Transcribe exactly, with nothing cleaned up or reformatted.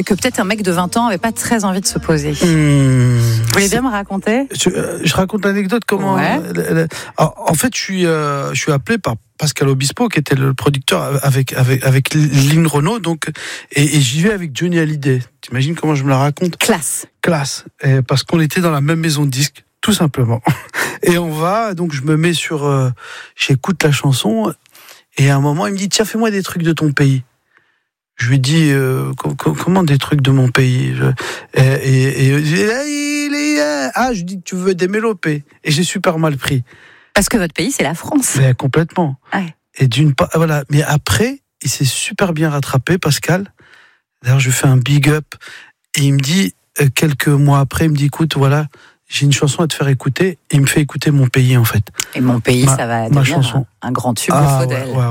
que peut-être un mec de vingt ans n'avait pas très envie de se poser. Mmh, Vous voulez bien me raconter ? je, euh, je raconte l'anecdote comment. Ouais. Euh, alors, en fait, je suis, euh, je suis appelé par Pascal Obispo, qui était le producteur avec avec avec Lynn Renaud, donc et, et j'y vais avec Johnny Hallyday. T'imagines comment je me la raconte ? Classe. Classe, et parce qu'on était dans la même maison de disques, tout simplement. Et on va, donc je me mets sur, euh, j'écoute la chanson, et à un moment il me dit tiens, fais-moi des trucs de ton pays. Je lui dis euh, co- co- comment des trucs de mon pays je, et, et, et, et, il est, ah je dis tu veux des mélopées, et j'ai super mal pris. Parce que votre pays, c'est la France. Mais complètement. Ouais. Et d'une part, voilà. Mais après, il s'est super bien rattrapé, Pascal. D'ailleurs, je lui fais un big up. Et il me dit, euh, quelques mois après, il me dit, écoute, voilà, j'ai une chanson à te faire écouter. Et il me fait écouter Mon pays, en fait. Et Mon pays, Ma- ça va ma devenir chanson. un, un grand tube Ah, de Faudel. ouais, ouais,